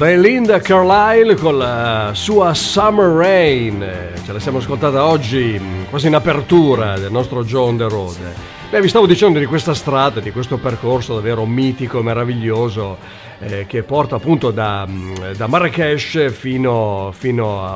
Belinda Carlisle con la sua Summer Rain, ce la siamo ascoltata oggi quasi in apertura del nostro Joe on the Road. Vi stavo dicendo di questa strada, di questo percorso davvero mitico e meraviglioso che porta appunto da Marrakesh fino a